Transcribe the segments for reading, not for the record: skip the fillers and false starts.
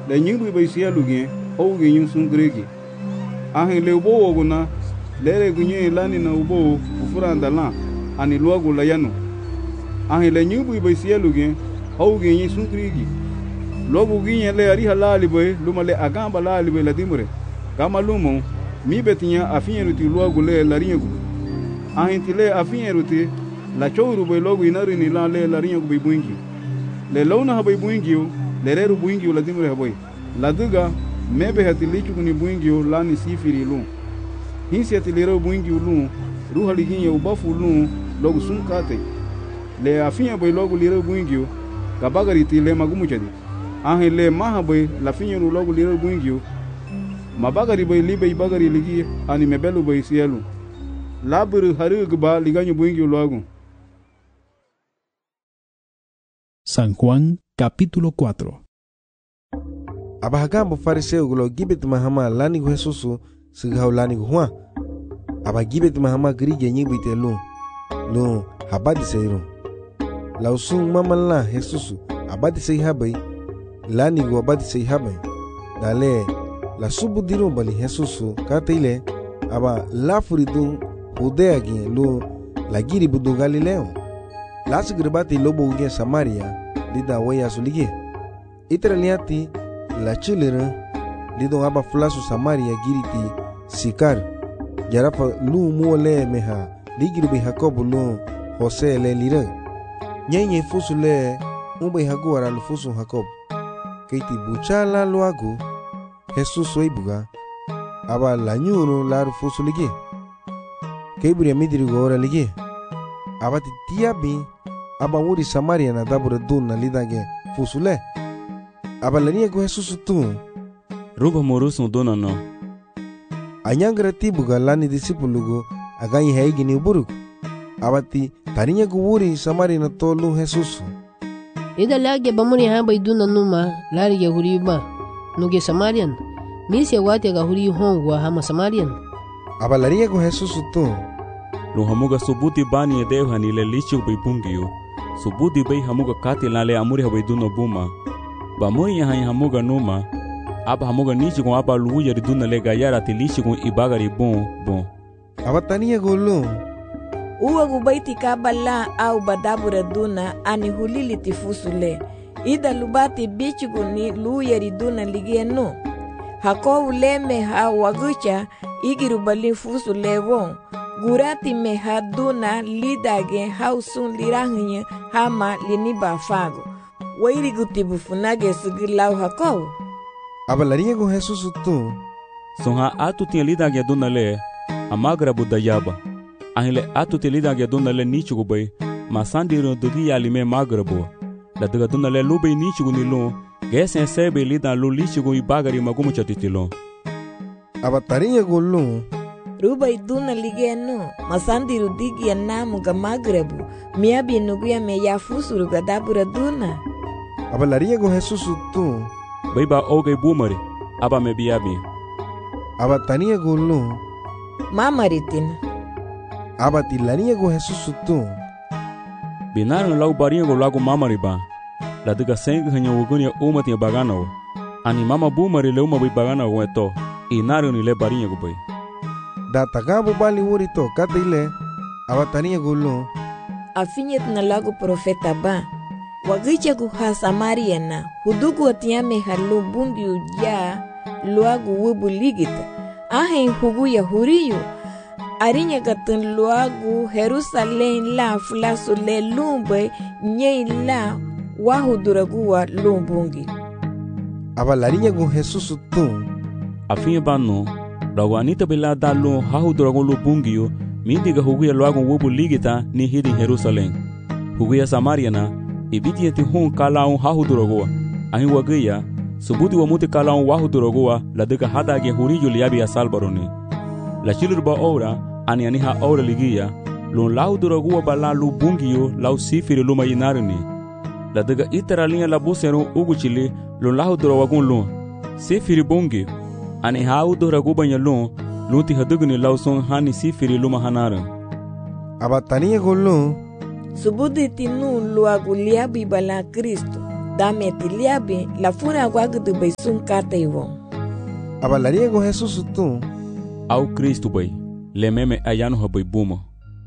le nyingbi bay sielu gen hawge yin sun gregi ahin le ubo woguna lere gunye lani na ubo ufuranda la ani luagu la yanu ahin le nyingbi bay sielu gen hawge yin sun gregi lobu ginye le ari halali bay lumale agamba la ali bay la dimure kama lumo mi betinya afinyeruti luagu le laringu ahin tile afinyeruti la chowru bay logu inari ni la le laringu bay buingi le lona habay buingi le reru buingi la dimure habay la duga mebe hatilichu kuni buingi la ni sifiri lu hinsi hatilero buingi lu ruha liginye ubafu lu logu sunkate le afinya bay logu liro buingi kabagari tile magumu jadi ahin le maha bay la finyeru logu liro buingi mabagari bay libe bagari ligi ani mebelu bay sielu laburu harugba liganyo buingi logu. San Juan capítulo 4. Abahagambo fariseu gulo gibet mahama lani gu Jesusu sigau lani gu Juan. Aba gibet mahama grige nyibite lu habadi seiru. Lausung mamala Jesusu abadi sei habai lani gu abadi sei habai. Dale la subu diru bali Jesusu katile aba la furidun Judea gi lu la giri budu Galileo. La sigribati lobo uge Samaria lida waya sulige. Itraliati la chilera lidon aba flasu Samaria giriti Sikar. Jarafa lu muole meha ligiri Jacob lu Jose le lira. Nyenye fusu le umbe haguara lu fusu Jacob. Keiti buchala luagu Jesus oibuga aba la nyuru la fusu lige. Keiburi midiri gora lige. Aba tiabi aba wuri Samaria na dabura dunna lidage fusule. Aba lania go Jesus tu. Ruba morusu dona no. Anyangra tibuga lani disipulugo aganyi haigi ni uburuk. Abati tarinya go wuri Samaria na tolu Jesus. Ida lage bamuri hamba iduna numa lari ya huriba nuge Samarian. Misi ya wati aga huri hongwa hama Samarian. Aba lania go Jesus tu. Lo hamuga subuti bani edeu hanile lichu bay bungiyo. Subuti bay hamuga kati lale amuri habay duna buma. Bamuri yahay hamuga numa. Aba hamuga nichi kung aba luya riduna le gayara ti lichi kung ibagari bon. Aba tania golo. Uwa gubaiti kabala au badabura duna ani hulili tifusule. Ida lubati bichugu ni luya riduna ligieno. Hakowu leme ha wagucha igirubali fusule won. Gurati me haduna lidage hausun lirahnya hama liniba fago. Wairi gutibu funage sugilau hakow. Aba larinha go Jesus tu. Sonha atu tinha lidage duna le amagra budayaba. Ahile atu te lidage duna le nichugo bay masandiro dugi alime magrabo. La duga duna le lube nichugo nilon gesen sebe lidan lu lichugo ibagari magumu chatitilo. Aba tarinha go lu. Ruba iduna ligeno masandiru digi namu ga magrebu miabi nuguya me ya fusuru ga dabura duna. Aba larinha go Jesus tu. Baiba oge bumari aba me biabi. Aba tania go lu. Mamaritin. Aba ti larinha go Jesus tu. Binaran lau barinha go lago mamariba. La diga sengi hanya ugunya umati bagano. Ani mama bumari le uma bai bagana go eto. Inaru ni le barinha go bai. Da tagabu bali wurito katile abatania gulu afinyet na lagu profeta ba wagicha guha Samaria na hudugu atiame halu bungi uja luagu wubu ligita ahen hugu ya huriyo arinya katun luagu Jerusalem la fulasu le lumbe nye la wahuduragu wa lumbungi abalarinya gu Jesus tu afinye bano Rawanita bila dalu hahu dragon lu bungiyo mindiga huguya luagon wubu ligita ni hidi Jerusalem. Huguya Samaria na ibiti yeti hun kalaun hahu dragoa. Ahi wagaya subuti wa muti kalaun wahu dragoa la deka hada ge huriyo liabi asalbaroni. La chilurba ora ani aniha ora ligia lun lau dragoa bala lu bungiyo lau sifiri luma yinarini. La deka iteralinga la busero uguchili lun lau drawagun lun sifiri bungi. Ani hau dohra gubanya lunti hadugni lauson hani sifiri luma hanara. Abatania gulu. Subudi tinu luagulia bibala Kristo. dame tiliabe la fura guagudu bai sun kate wo. Aba lariego Jesus tu. Au Cristo bai, le meme ayano ha bai buma.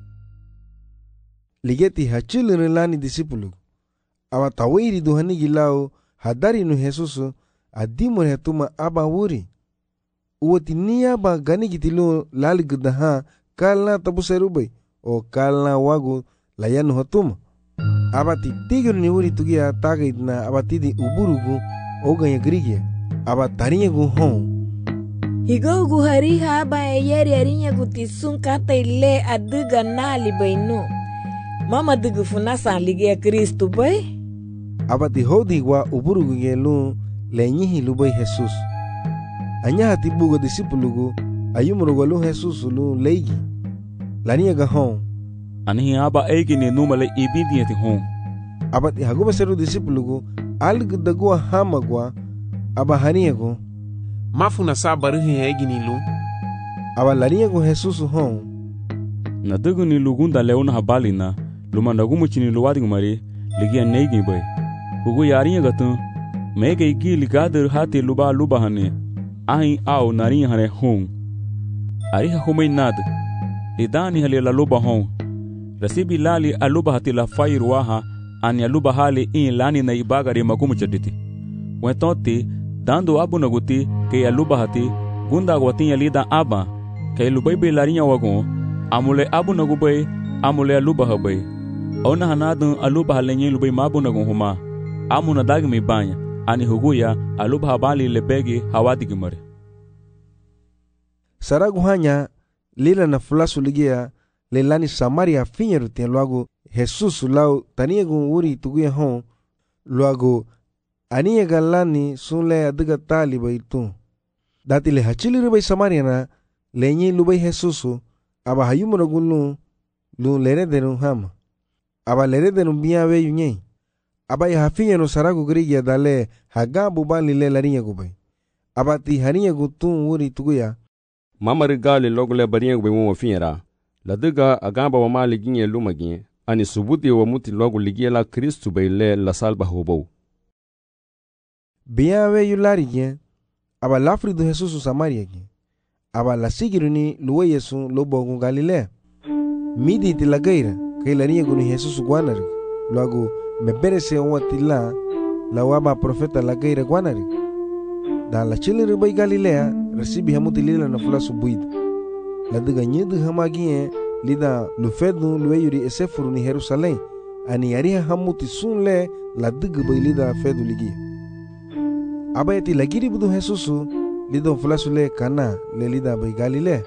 Ligeti hachilun lani disipulu. Aba tawiri duhani gilao hadari nu Jesus adimur hetuma aba wuri. Uwati niya ba gani gitilu lali gudaha kalna tabu serubai o kalna wagu layanu hatuma. Abati tigir ni wuri tugia tagait na abati di uburugu o ganya grigia abatarinya gu hon. Higo gu hari haba yeri arinya gu tisun kata ile aduga nali bainu. Mama dugu funasa ligia Kristu bai. Abati hodi wa uburugu ngelu lenyihi lubai Jesus. Anya hati bugo disipulugu ayumurugu lu Jesus lu leigi. Lania ga hon. Anihi aba egi ni numale ibidiyeti hon. Abati haguba seru disipulugu algu dagua hamagwa aba haniego. Mafuna sa baruhi egi ni lu. Aba laniego Jesus hon. Na dugu ni lugunda leona habali na lumandagumu chini luwadi ngumari ligia neigi bai. Hugu yarinya gatun mege igi ligader hati luba hane. Ahi au narinya hane hon. Ariha humay nad. Lidani hali la luba hon. Rasibi lali aluba hati la fairu waha ani aluba hali in lani na ibagari magumu chaditi. Wentonti dando abu naguti ke aluba hati gunda gwatin lida aba ke lubai be larinya wagon amule abu nagubai amule aluba habai. Ona hanadun aluba halenye lubai mabu nagun huma amuna dagmi banya ani huguya aluba habali lebegi hawadi gimare. Saragu hanya lila na fulasu ligia lelani Samaria finyeru tien luago Jesus lau taniegu uri tuguya hon luago aniega lani sunle adiga tali baitu. Dati le hachili rubai Samaria na lenyi lubai Jesus aba hayumura gulu lu lere denu hama. Aba lere denu biya we yunye. Aba ya hafinyeru saragu grigia dale hagabu bali le larinya gubai. Aba ti harinya gutun uri tuguya. Mama rigali logule barinya gubai mwa finyera. Ladiga agamba wa mali ginye luma ginye. Ani subuti wa muti logu ligie la Kristu bai le la salba hobou. Biya we yulari ginye. Aba lafri du Jesusu Samaria ginye. Aba la sigiru ni luwe Yesu lobo Galilea. Midi ti la gaira. Kay larinya guni Jesusu guanari. Luago meberese wati la waba profeta la gaira guanari. Da la chiliri bai Galilea. Resibi hamuti lila na fulasu buida. Ladiga nyidu hamagie lida lufedu lueyuri esefuru ni Jerusalem ani ariha hamuti sunle ladiga bai lida fedu ligia. Abayati lagiri budu Jesusu lido fulasu le kana le lida bai Galilea.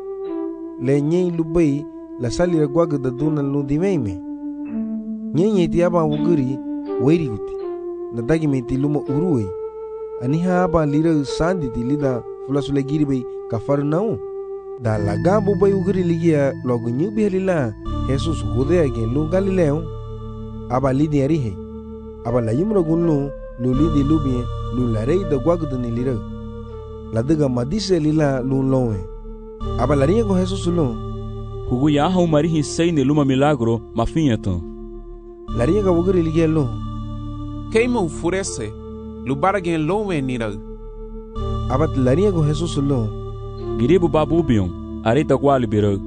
Le nyei lubai la salira guaga da duna lu dimeime. Nyei ti aba wuguri wairi guti. Nadagi meti luma uruwe. Aniha aba lira sandi ti lida fulasu le giri bai Kafarnaum. Da lagabu bai uguri ligia logo nyubi halila Jesus hudea gen lu Galileo. Aba lidi arihe. Aba la yumra gunlu lu lidi lubie lu larei da guagudu ni lira. Ladiga madise lila lu lowe. Aba la rinha con Jesus lu. Hugu ya hau marihi sei ni luma milagro mafinyeton. La rinha ga uguri ligia lu. Keima ufurese lu baragen lowe nira. Aba la rinha con Jesus lu. Giribu babu bion, arita kwali biro.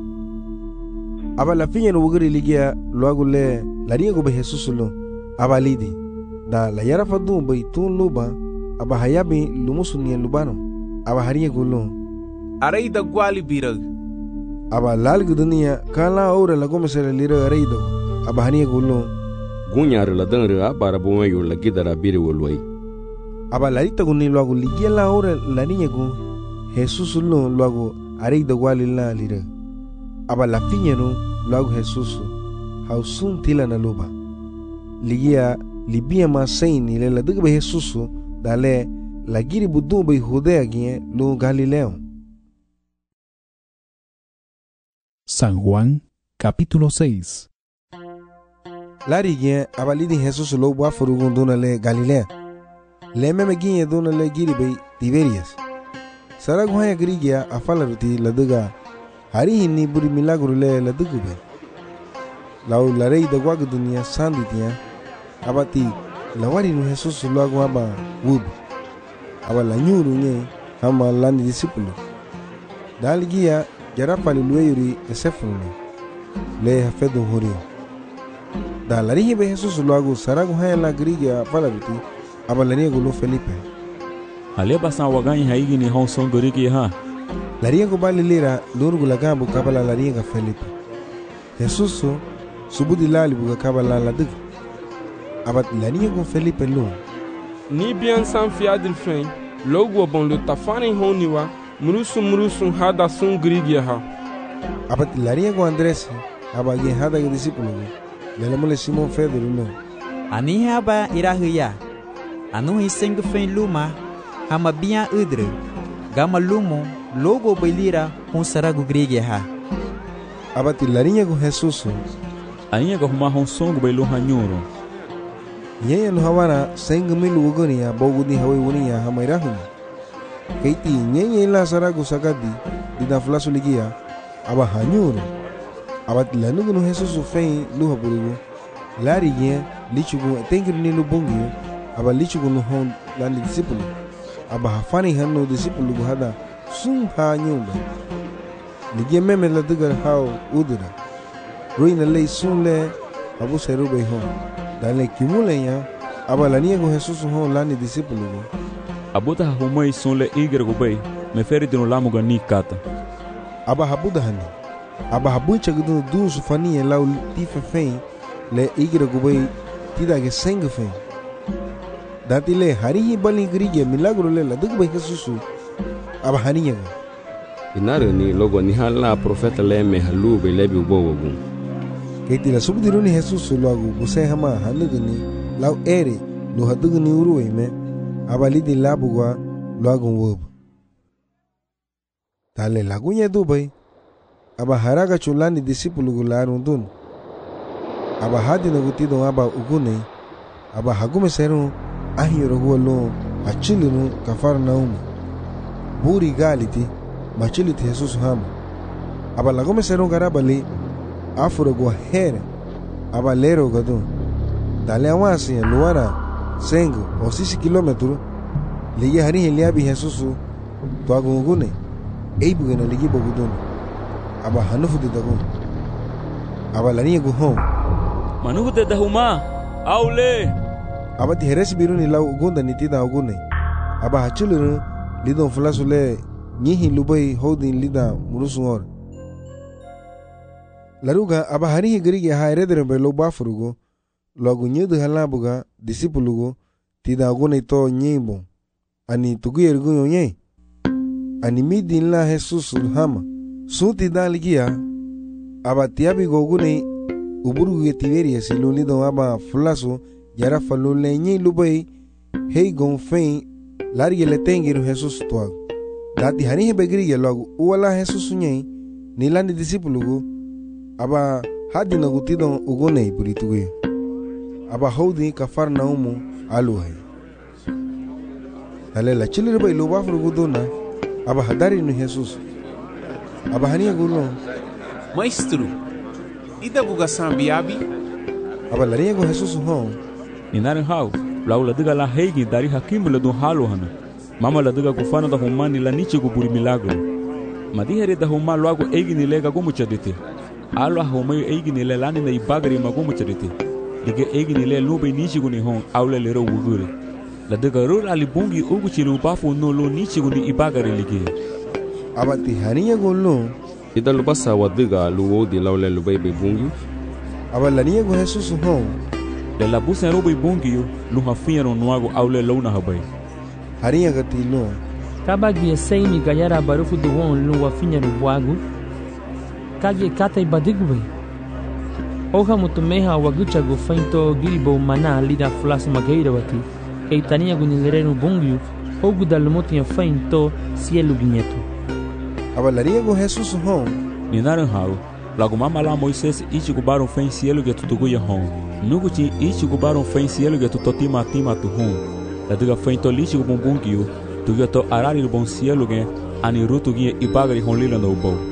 Aba la finya no uguri ligia luago le la rinha go be Jesus lu. Aba lidi. Da la yara fadu bai tun luba. Aba hayabi lumusu ni lubano. Aba harinha go lu. Arita kwali biro. Aba lalgu dunia kala ora la gome sere lira areido. Aba harinha go lu. Gunyar la dangra para bome yo la gidara biri wolwai. Aba larita go ni luago ligia la ora la rinha go Jesus lu luago areido gwali la lira. Aba la finya no luago Jesus hausun tila na luba. Ligia libia ma saini le la digbe Jesus dale la giri budu bai Judea gie lu Galileo. San Juan, capítulo 6. Lari gie abalidi Jesus lo bua furugun duna le Galilea. Le meme gie duna le giri bai Tiberias. Saragu haya grigia afala ruti la diga hari hinni buri milagro le la diga bai. Lau la rei da guaga dunia sanditia abati la wari no Jesus logo aba wub aba la nyuru nye hama lani disipulu daligia jarapa lueyuri esefunu le hafedo hori da lari be Jesus logo saragu hayla grigia palaruti aba lani gulo Felipe ale basan waganyi haigi ni hon son gorigi ha lari go balilira lurgu lagambu kabala lari ga Felipe Jesus subudi lali buga kabala la dig abat lani go Felipe lo ni bien san fiadil fen logo bon le tafani honiwa murusu hada sun grigia ha abat lari go Andres abagi hada ga disipulu le mole Simon Pedro no ani haba irahuya anu hiseng fen luma hama bian udre gama lumo logo belira hon saragu grigia ha abat lari go Jesus ainha go huma hon songo belu hanyuro yeye no hawana senga milu ugoni ya bogudi hawi woni ya hamairahu keiti yeye la saragu sagadi dina flasu ligia aba hanyuro abat lanugo no Jesus fein lu haburugo lari ye lichugo tengir ni lu bongi aba lichugo no hon landi disipulu aba hafani hanno disipulu go hada sum ha nyumba ligia meme la digar haw udura ruina lei sunle abu serube hon dale kimule ya abalania go Jesus hon lani disipulu abuta humai sonle igre go bay me feri dino lamu ga ni kata aba habuda hani aba habucha gudu du sufani law tife fein le igre go bay tida ge seng fein dati le hari bali grige milagro le la dug bay Jesus aba haniya inare ni logo ni hala profeta le me halu be lebi ubowogu keiti la subdiruni Jesus logo buse hama hanugni law ere lo hadugni uruwe me abalidi labugwa logo wob tale lagunya dubai aba haraga chulani disipulu gularundun aba hadina gutido aba ugune aba hagume seru ahiro golo achilunu kafarnaum buri galiti machiliti Jesus hama aba lagume seru garabali afuro go here aba lero gado dale awasi luara sengo o 6 kilometro liye hari heliabi Jesus to agungune eibugena ligi bogudun aba hanufu de dago aba lani go hon manuhu de dahuma aule aba di heres biruni law ugunda nitida ugune aba hachulunu lidon flasule nyihi lubai hodin lida murusungor laruga aba hari grigi ha eredere be lo bafurugo logu nyudu halabuga disipulugo tida ugune to nyibo ani tuguyergu yonye ani midin la Jesus hama suti daligia aba tiabi gogune uburu ge tiberia silunido aba flaso yara falule nyi lubai hey gon fein lari le tengiru Jesus toa dati hani begri logu wala Jesus nyi nilandi disipulugo aba hadina gutido ugone burituge aba hodi kafarnaumu aluhay dale la chile bai lo bafru gudona aba hadari no Jesus aba hania gulo Maestro, ida buga sambiabi aba laria go Jesus hon ninarin haw laula diga la heigi dari hakimle do halo hana mama la diga kufana da humani la niche go buri milagro madihere da huma logo eigi ni lega go muchadite alo humai eigi ni le lani na ibagari mago muchadite dige eigi ni le lube niche go ni hon awle le ro wugure la diga ro ali bungi ugu chilu bafu no lo niche go ni ibagari lige abati hania go lo ida lubasa wadiga luwo di lawle lubay be bungi aba lania go Jesus hon de la busa ro be bungi yo lu hafiero no ago awle lo na habai haria gatilo kabagi seimi gayara barufu do won lu wafinya no bwagu kage kata ibadigwe oha mutumeha wagucha go fainto gilbo mana lida flas magaira wati keitania gunilere bungi ogu dalmotia fainto cielo ginyeto abalaria go Jesus hon ninaran hawo lago mama la Moisés ichi go baron fen cielo ge tutugo ya hon nuguchi ichi go baron fen cielo ge tutotima tima tu hon la diga fainto lichi go bumbungio tu ge to arari bon cielo ge ani rutu ge ibagari hon lila no bo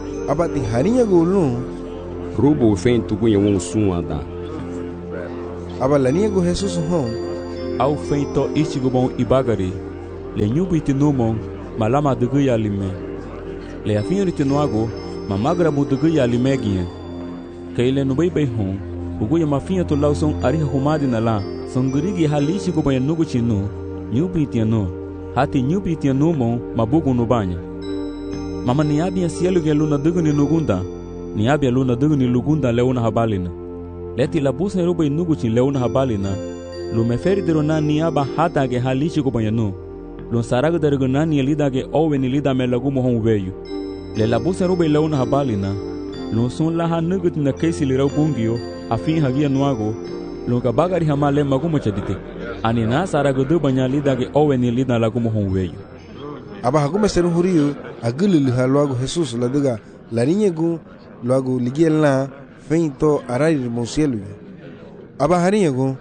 abati haria go lu rubo fen tu gunye won sunada aba lania go Jesus hon au feito ichigo bon ibagari le nyubu itinomon malama dugu ya lime le afinyo ritinoago mamagra bu dugu ya limegie kaile no bai hon ugu ya mafinyo to lawson ari humadi na la songurigi halishi go ban nugu chinu nyubu itiano hati nyubu itiano mon mabugu no banya mama niabi asielu ge luna dugu ni nugunda niabi luna dugu ni lugunda leuna habalina leti la busa roba nugu chin leuna habalina lumeferi derona niaba hata ge halishi go ban lon saraga dergona ni lida ge owe ni lida me lagu mo hon veyu le la busa roba leuna habalina lon son la hanugut na kesi li raubungio afin hagia nuago lon ka bagari hamale magumo chadite ani na saraga do banya lida ge owe ni lida lagu mo hon veyu aba hagume seru huriyo agululu halwago Jesus la duga la niñegu luago ligiela feito arari monsielu aba hariñegu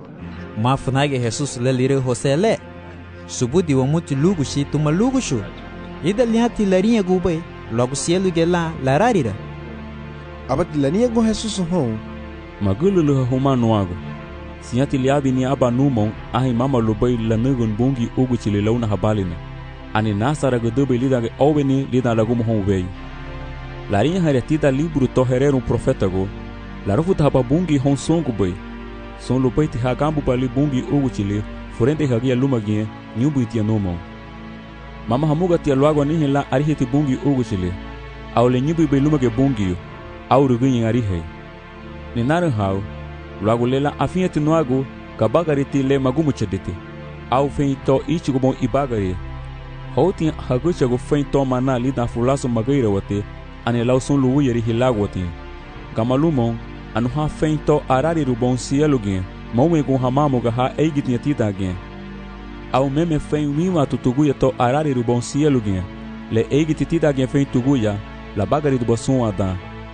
mafunage Jesus la lire hosele subudi wa muti lugu shi tuma lugu shu ida liati la niñegu bay luago sielu gela la rarira aba la niñegu Jesus hon magululu humano wago sinyati liabi ni aba numon ahi mama lobay la nugun bungi ugu chile launa habalina ani nasara godobe lida ge oweni lida lagu mo hon veio larinha haretida libro to herero um profeta go larufu taba bungi hon songo boy son lo baiti hagambu bali bungi ugu chile forente hagia lumagie nyubu itia nomo mama hamuga tia lwago ni hela ariheti bungi ugu chile au le nyubu be lumage bungi au rugunyi arihe ni naran hau lwago lela afieti noago kabagariti le magumu chedete au feito ichigo bon ibagari houtin hagucha go feito mana lida fulaso magaira wate ane lauson luwu yeri hilago wate gamalumon anu ha feito arari rubon cielo gen mawe go hamamo ga ha eigit yatita gen au meme fein wima tutuguya to arari rubon cielo gen le eigit tita gen fein tuguya la bagari do boson ada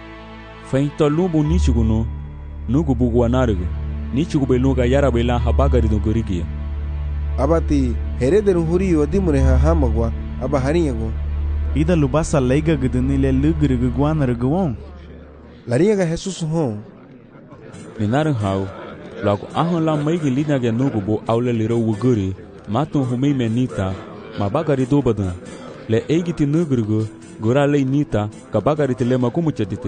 feito lumbu nichiguno nugu buguanargo nichigu beluga yara bela ha bagari do gorigi abati hereder huriyo dimure ha hamagwa aba hariyago ida lubasa leiga guduni le lugrigu guanarguon lariyaga Jesus hon ninaran hau lago ahon la maigi lina ge nugu bo aule liro wuguri matun humei menita ma bagari do badan le eigiti nugrigu gora le nita ka bagari tele makumu chedite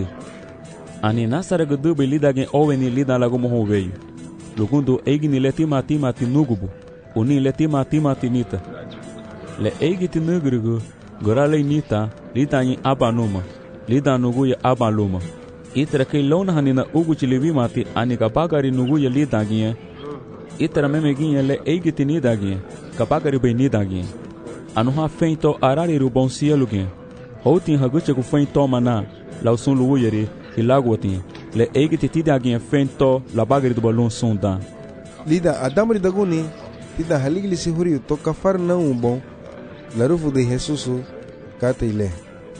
ani nasara gudu be lida ge oweni lida lago mo veio lugundo eigini le timati nugubo uni le timati nita le eigiti nugrigu gora le nita lida ni abanuma lida nugu ya abaluma itra ke lona hanina ugu chilivi mati ani ka bagari nugu ya lida gie itra meme gie le eigiti nida gie ka bagari be nida gie anu ha feito arari ru bon cielo gie houtin haguche ku feito mana lausun lugu yeri hilagwati le eigiti tida gie feito la bagari do balon sonda lida adamri daguni tida haligli si huriyo to kafar na bon la rufu de Jesus kataile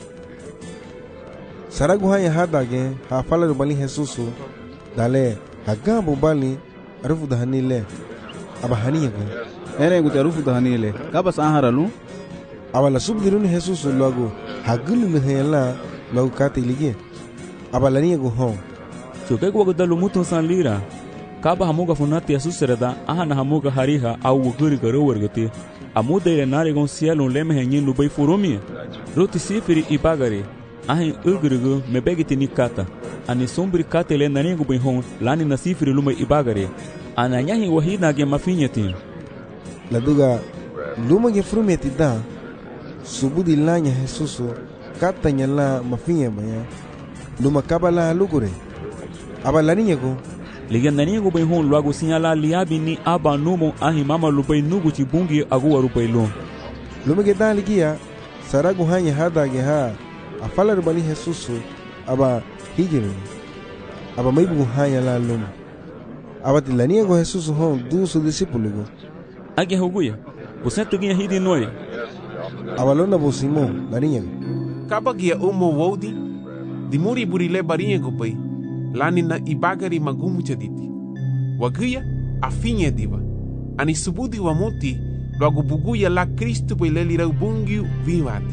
saragu hanya hadage ha fala bali Jesus dale hagambu bali rufu da hanile aba haniye go ere go rufu da hanile kaba saharalu abala subdirun Jesus logo hagulu hela logo kataile abala niye go hon choke go dalu mutun san lira kaba hamuga funati Jesus sereda ahana hamuga hariha au guri garo wargati amuda ile nare gon cielo leme henyin lu bay furumi roti sifiri ibagari ahin ugrugu mebegiti nikata ani sombri katele naningu bin hon lani na sifiri luma ibagari ananyahi wahida ge mafinyati la duga luma ge frumeti da subudi lanya Jesus katanya la mafinya baya luma kabala lugure abalani nyego liga naningu bin hon luago sinyala liabi ni aba numo ahi mama lubay nugu chibungi agu warupay lo luma ge da ligia saragu hanya hada ge ha afala bali Jesus aba hijiru aba maibu hanya la lum aba tilania go Jesus hon du su discípulo go age huguya busetu ginha hidi noi aba lona bo Simon lania kaba gia umo wodi dimuri burile barinha go pai lani na ibagari magumu chaditi wagia afinha diva ani subudi wa muti logo buguya la Cristo pai lelira bungi vimati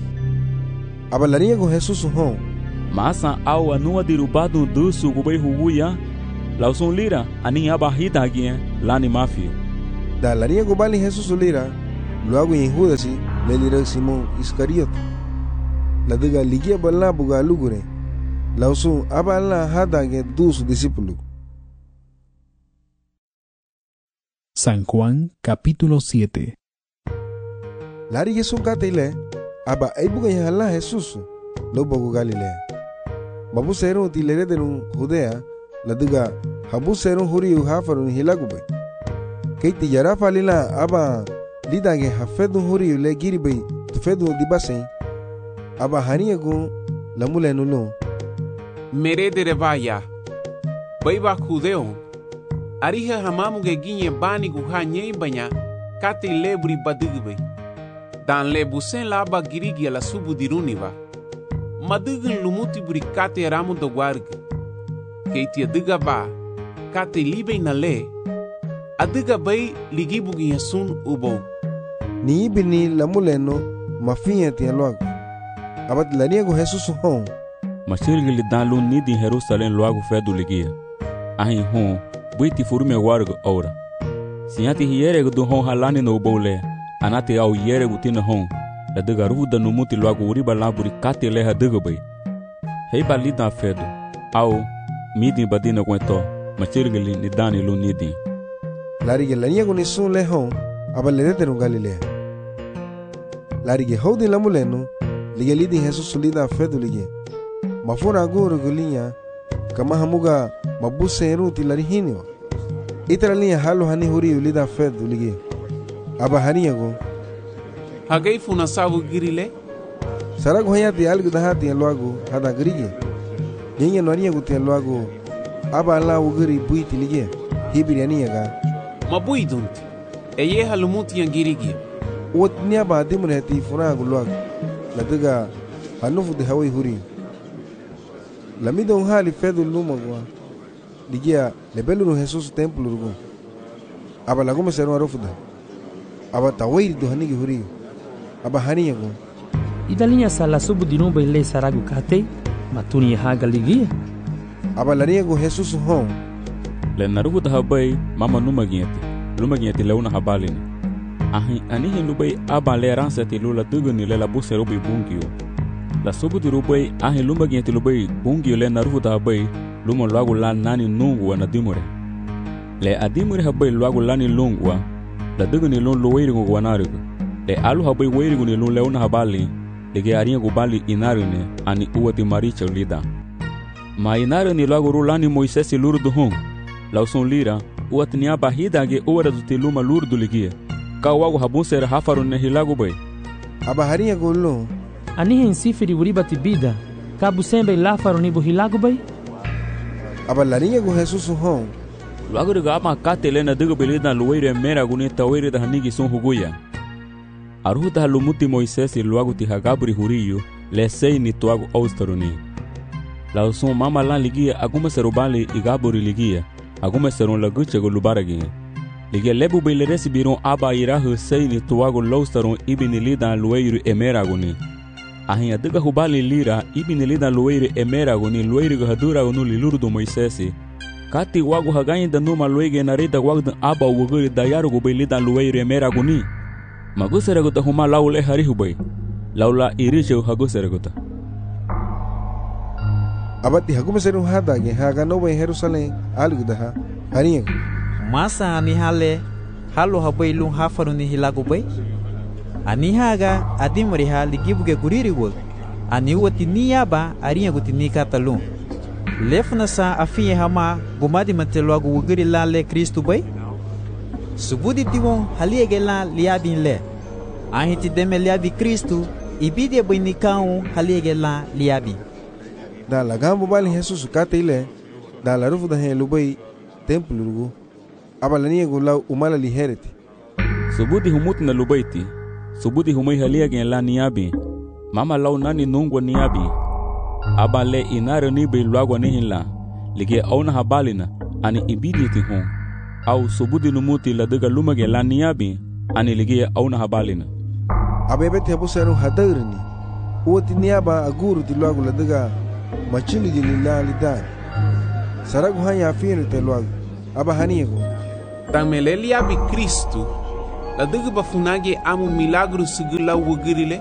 abalaria go Jesus hon masa au anua dirubado dusu gubei huguya Lausun lira ani aba hita gien lani mafio. Da laria gobali Jesus lira luago em Judas le lira Simon Iscariote. La diga ligia bala buga lugure. Lausun aba la hada ge dos discípulos. San Juan capítulo 7. Lari Yesu katile aba aibuga yala Jesus lo bogo Galilea. Babu seron tilere denun Judea la diga habu seron huri hafarun hilagube. Keiti yara falila aba lidage hafedu huri le giribe tufedu dibase aba haniego la mulenulu. Mere de revaya baiba judeo ariha hamamu ge ginye bani guha nyei banya kati lebri badigbe dan le busen la aba girigi la subu diruniva madigin lumuti buri kati ramu do warg keiti diga ba kati libe na le adiga bai ligibu gi sun ubo ni bini la muleno mafiya ti alwag abat laniego Jesus hon Machirgili dalu ni di Jerusalem loago fedu ligia. Ahin hon, buiti furume wargo ora. Sinyati hierego du hon halani no bole, anati au hierego tina hon, la diga ruda no muti loago uriba laburi kati leha diga bay. Heiba lida fedu, au midi badina kwento, machirgili ni dani lu nidi. Larige laniego ni sun le hon, abalede no Galilea. Larige hodi la muleno, liga lidi Jesus lida fedu ligia. Mafura agoro gulinya kama hamuga mabuse ruti larihinio itralia halu hani huri ulida fed ulige aba haniago hagai funa sabu girile sarago hayati algu dahati alwago hada grige nyenye noria guti alwago aba la ugiri buiti lige hibirianiaga mabuidunti eye halumuti yangirigi wotnia ba dimreti funa gulwago ladaga hanufu de hawi huri Lamido hali fedu lumagwa ligia lebelu no Jesus templo rugo aba lago mesero arofuda aba tawiri do hanigi huri aba haniyago idalinya sala subu dinu bele saragu kate matuni haga ligia aba laniyago Jesus hon le narugo da habai mama lumagieti leuna habalini ahi anihi lubai aba le ransati lula duguni le la busero bi bungio la sobu di rubai ahi lumba gieti lubai bungi le narufu da habai luma luagu la nani nungwa na dimure le adimure habai luagu lani lungwa la duguni lun luwairigu wanarigu le alu habai wairigu ni lun leuna habali lege aringa gubali inarine ani uwati maricha lida ma inarine luagu rulani Moisesi lurdu hong lausun lira uwati ni abahida ge uwara duti luma lurdu ligia ka wagu habusere hafarun ne hilagu bai abaharinga gullu Anihin sifiri uribati bida, kabu sembe lafaro ni buhilago bay? Abalarinha go Jesus hon. Luago de gama kate lena digo belida luweire mera guni tawere da hanigi sun huguya. Aruta lumuti Moisesi luago ti hagabri huriyo, le sei ni tuago austaruni. La son mama lan ligia aguma serubali igaburi ligia, aguma seron laguche go lubaragi. Ligia lebu bele resibiron aba irahu sei ni tuago laustaron ibini lida luweire emera guni. Ahin adiga hubali lira ibini lida luweire emera guni luweire go hadura gunu liluru do Moisesi. Kati wago hagain da numa luege na rita wagdan aba wuguri da yaru go belida luweire emera guni. Magusere go da huma laule harihubay. Laula iriche hagusere go ta. Abati haguma seru hadage haga no bay Jerusalem algu da ha. Haringa. Masa ani hale halo habay lung hafaru ni hilago bay. Ani haga adimori hali gibuge kuriri wol. Ani wati niyaba aringa guti nikata lung. Lefna sa afiye hama gumadi manteloago wugiri la le Kristu bay. Subudi tiwon haliege la liabin le. Ahiti deme liabi Kristu ibide bay nikau haliege la liabi. Da la gambo bali Jesus kate ile da la rufu da hen lubai templo rugo. Abalani go la umala lihereti. Subudi humuti na lubaiti. Subudi humai haliege la niabi. Mama lau nani nungwa niabi. Abale inare ni be luagwa nihila lige auna habalina ani ibiditi hon au subudi numuti la diga lumage la niabi ani lige auna habalina abebe te buseru hadarni uti niaba aguru ti luagu la diga machili gilila lidan saragu hanya afinu te luagu aba haniego Tamelelia bi Cristo la dëgg ba funage amu milagru sigila wugirile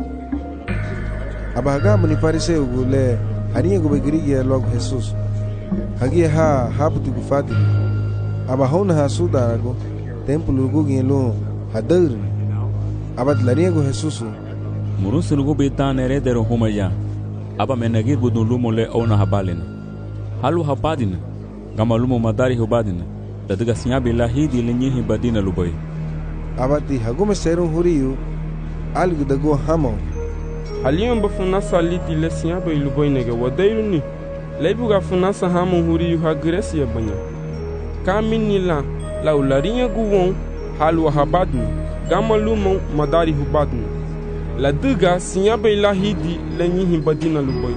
aba hagambo ni fariseu le haniego be grige luagu Jesus hagie habuti gufati aba hona hasudarago templo gugi lo hadar abad lariego Jesus Murusulgo betan heredero homaya aba menagir budun lumo le ona habalena halu habadina gama lumo madari hubadina la dëgg sinya billahi di lenyi badina lubai abati hagume serum huriyu algu dago hamo Aliyon ba funasa liti le sinya ba lubai nega wadairu ni Leibuga funasa hamo huriyu ha Grecia banya Kamini la ularinya guwon halu habadina gama lumo madari hubadina La dëgg sinya ba ilahi di lenyi badina lubai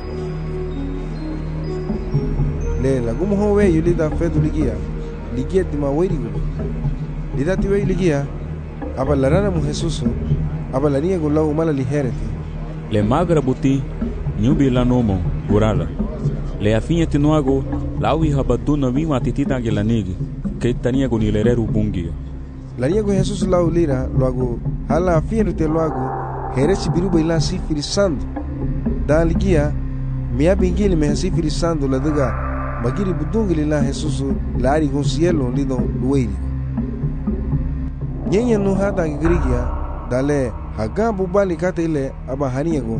le lagumo howe yulida fedu ligia tima werigo lida tiwe ligia aba larana mu Jesus aba lania gulau mala lihereti le magra buti nyubi la nomo gurala le afinha tinuago lawi habatu no vi matitita gelanigi que tania con ilereru bungio lania go Jesus lau lira loago hala afinha te loago heresi biruba ila sifiri sando da ligia mia bingili me sifiri sando la daga Magiri budungili la Jesus la ari con cielo lido lueri. Nyenya no hata girigia dale hagambu bali kate ile aba haniego.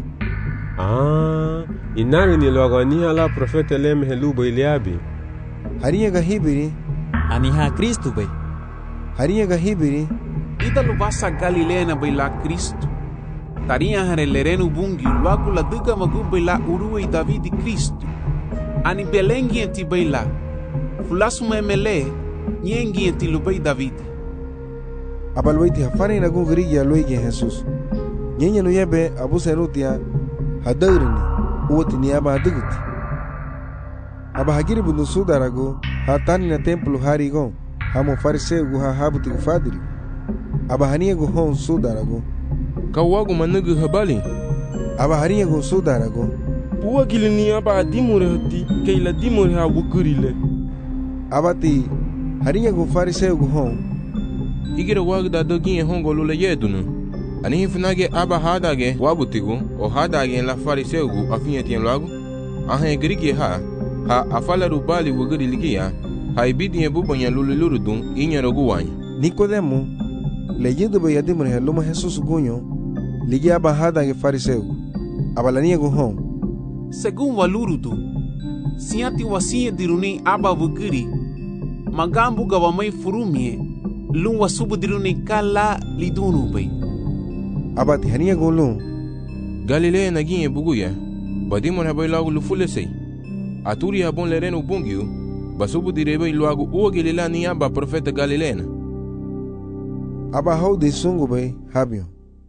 Inani ni logania la profeta lem heluba iliabi. Haniega hibiri aniha Kristo be. Haniega hibiri ida lubasa Galilea na baila Cristo. Taria harelerenu bungi luagu la dëgg magu baila uruwe David Cristo. Ani belengi enti baila fulasu memele nyengi enti lubai David abalwaiti hafani na gungriya loigi Jesus nyenya no yebe abu serutia hadarini uwati ni aba haduguti aba hagiri bundu sudarago hatani na templo harigo hamo fariseu gu habuti gufadiri aba haniego hon sudarago Kawagu manugu habali aba haniego sudarago Uwa gilini aba adimure hati keila dimure ha wugurile abati harinya go fariseu go hon igire wagda dogi hongo lule yedunu ani hifunage aba hadage wabutigu o hadage la fariseu go afinyeti lagu ahe grigi ha afala rubali wuguri ligia ha ibidi bubonya lule lurudun inyero guwanya Nicodemo leyendo be yadimure luma Jesus gunyo ligia aba hadage fariseu abalania go hon Según walurudu siati wasia diruni aba wuguri magambu gawamai furumie lun wasubu diruni kala lidunu bay abati hania golun Galilea naginye buguya badimon habay lagu lufulesei aturi habon lerenu bungiu basubu direbe lagu o Galilea ni aba profeta Galilea aba haude sungu bay habio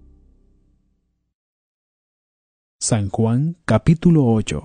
San Juan capítulo 8.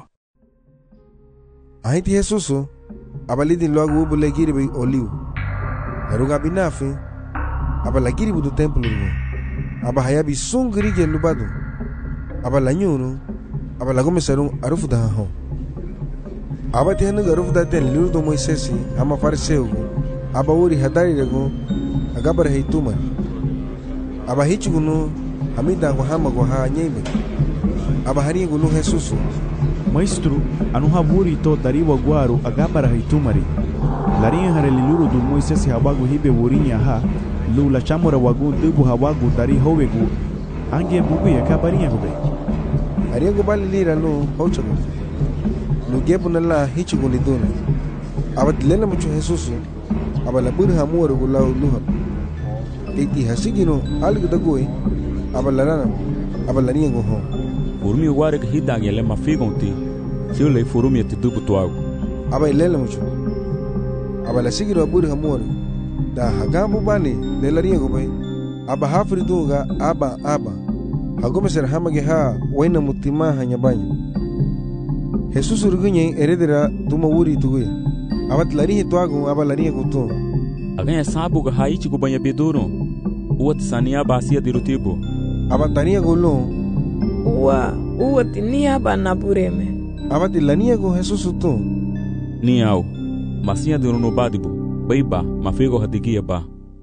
Ahiti Jesusu abalidi loagu bulegiri bay oliu Laruga binafi abalagiri budu templo aba hayabi sungri ge lubadu abalanyunu abalagume sarun arufu da ho abati hanu arufu da ten lurdo Moisesi ama fariseu aba wori hadari rego agabar heituma aba hichugunu hamida go hama go ha nyebe aba hari gulu Jesus Maestro anu haburi to dariwa guaru agabara hitumari larinha hareliluru du Moisesi habagu hibe wurinya ha lula chamora wagu dubu hawagu dari howegu ange bugu ya kabarinha hube ariego balilira no hochago no gebu nala hichugo liduna abadilena mucho Jesus abala bur hamuwa gula luha eti hasigino algu dagoi abalarana abalania go ho Urmi ware hidange le mafigonti sio furumi te dubu tuago aba ilela mucho aba la sigiro bur hamuwa da hagabu bani le laria go bay aba hafri dunga aba hagome ser hamage ha waina mutima hanyabanya Jesus urgunye eredera tuma wuri tuguya abat lari tuago aba laria go to aganya sabu ga haichi go banya bedoro uat sania basia dirutibo aba tania go lo uwa tinia ba nabureme abati lania go Jesus to ni au masia de no badibu baiba mafego hadigia ba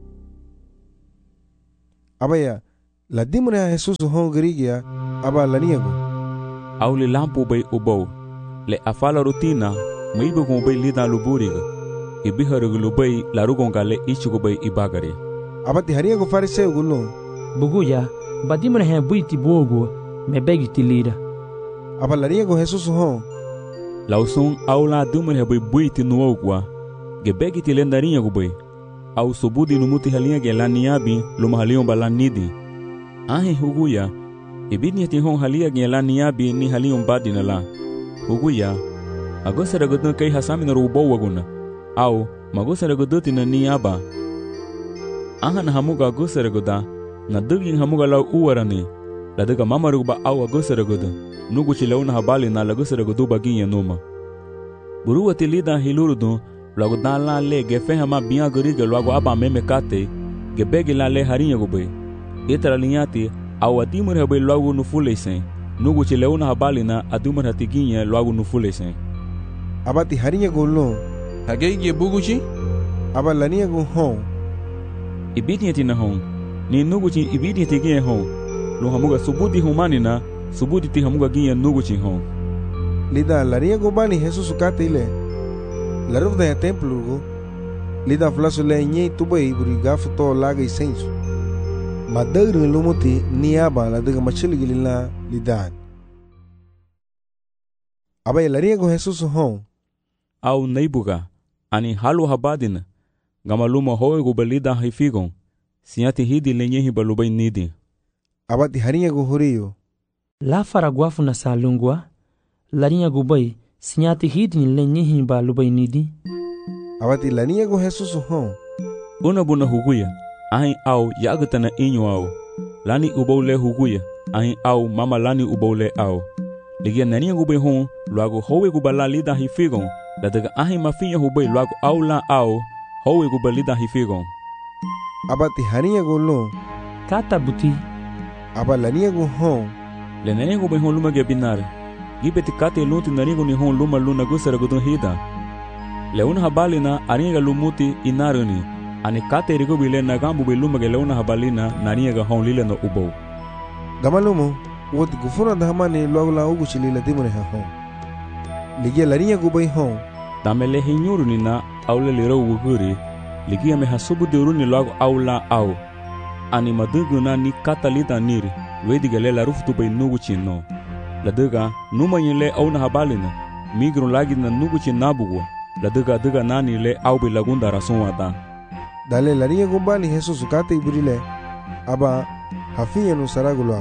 abaya la dimre a Jesus hon grigia aba la niego au le lampo bay ubo le afala rutina maibu ko bay lida luburiga ibiharugo lubay la rugonga le ichugo bay ibagare abati hariego fariseu gulo buguya badimre he buiti bogo me begi tilira aba la niego Jesus hon lauson au la dumre he bay buiti nuogwa ge begi tilendarinha go bay au sobudi no muti halinha ge la niabi lo mahalion balanidi ahe huguya ibidni ti hon halia ge la niabi ni halion badina la huguya agosara godna kai hasami na rubo waguna au magosara godoti na niaba aha na hamuga agosara goda na dugin hamuga la uwarani la daga mamaru ba au agosara goda nugu chilauna habali na lagosara godu baginha noma buruwa tilida hilurudu logo dan la le ge fe hama biya gori ge logo aba meme kate ge begi la le harinha go be etra linhati au adimur he be logo no fulesen nugu chileuna habali na adumur hatiginha logo no fulesen abati harinha go lo hagei ge buguchi aba la niego hon ibidni na hon ni nugu chi ibidni ge hon lo hamuga subudi humani na subudi ti hamuga ginha nugu chi hon lida la niego bani Jesus kate ile la ruf da templo go lida flaso le nye tubai buriga foto laga isenso madagru lumoti niaba la daga machili gilila lidan abay la riego Jesus hon au neibuga ani halu habadina gamaluma hoe go belida hifigon siati hidi lenye hibalubai nidi abati harinha go horio la faragwafu na salungwa larinha go bai sinyati hidni lenye himba lubai nidi abati la niego Jesus hon una buna huguya ahin au yagatana inyo au lani ubole huguya ahin au mama lani ubole au ligia nani gube hon luago howe gubala lida hifigon la daga ahin mafinya hubei luago au la au howe gubalida hifigon abati harinha go lo kata buti aba la niego hon le nani gube hon luma ge binare gibeti kate luti narigo ni hon luma luna gusara gudun hida leuna habalina aringa lumuti inaruni ani kate rigo bile nagambu biluma ge leuna habalina nariga hon lile no ubo gamalumo woti gufuna da hamani lwagula ugu chilila dimune ha hon ligia larinya gubai hon damele hinyuruni na aule liro uguri ligia me hasubu duruni lwago aula au ani maduguna ni katalita niri wedigale la ruftu bay nugu chino la daga numa yele au na habalina migron lagi na nugu chinabugo la daga nani le au bi lagunda rasonwada dale la rinya gumbani Jesus kate ibrile aba hafinya no saragulwa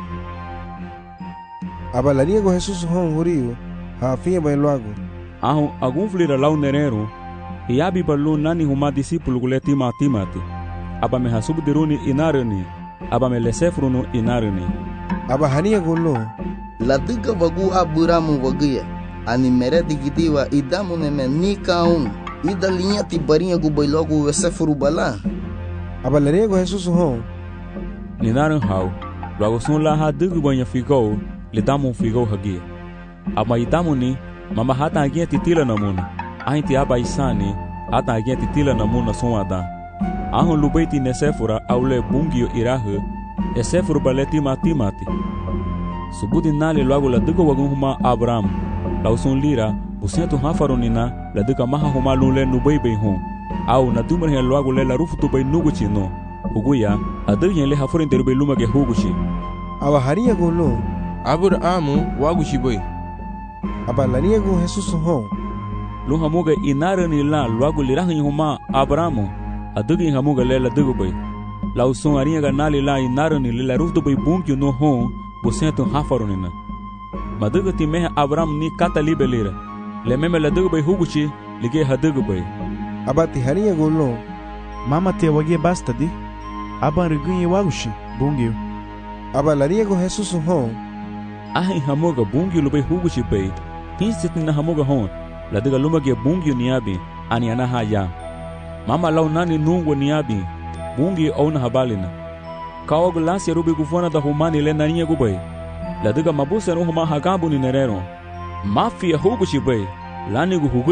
aba la rinya go Jesus hon horio hafinya bay lwago ahu agunflira lau nerero hiabi ballo nani huma discípulo gule timati aba me hasubu diruni inarani aba me lesefruno inarani aba hania golo la diga vagu aburamu vagia ani mere digitiwa idamu neme nikaun ida linha tibarinha gu bailogo lesefru bala aba la rinya go Jesus hon ninaran hau logo son la ha digu banha figo le damu figo hagia aba idamu ni mama hata agia titila namuna ainti aba isani hata agia titila namuna sonwada ahon lubeiti nesefura aule bungio irahu esefuru baleti mati subudi nale logo la digo wagun huma Abraham lauson lira busentu hafaronina la diga maha huma lule nubeibe hon au na dumre he logo le la rufutu bay nugu chino huguya adugyen le haforin derbe lumage huguchi aba haria golo Abrahamu waguchi boy aba la niego Jesus hon lu hamuga inarani la logo lirahin huma Abrahamu adugyen hamuga le la digo bay lauson aringa nale la inarani le la rufutu bay bunkyo no hon busentu hafaronina maduga ti meha Abraham ni kata libelira le meme la duga bay huguchi lige haduga bay abati harinha golo mama te wagie basta di aba rigunye wagushi bungio aba la riego Jesus hon ahi hamoga bungio lo bay huguchi bay tinsitin na hamoga hon la duga lumage bungio niabi ani ana haya mama lau nani nungwa niabi bungio ona habalina kawa gulasia rubi gufona da humani le narinha gubay la diga mabusa no huma hagabu ni nerero mafia huguchi bay lani gu huguya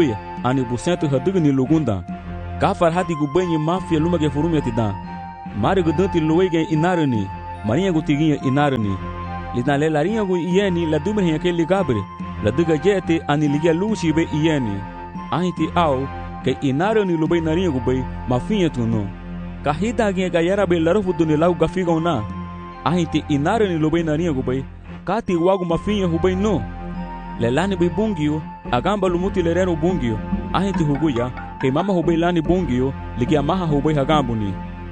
ani busento hadig ni lugunda ka farhati gu banyi mafia lumage furumia tidan mari gu danti luwege inarani marinha gu tiguinha inarani lina le larinha gu ieni la dumre ke ligabre la diga jete ani ligia luci be ieni ahiti au ke inarani lubei narinha gu bei mafinha tuno ka hida ge ga yara be larufu duni lau gafigona ahiti inarani lubei narinha gu bei kati wagu mafinha hu bei no lelani be bungio agamba lumuti lerero bungio ahiti huguya ke mama hu bei lani bungio ligia maha hu bei hagambuni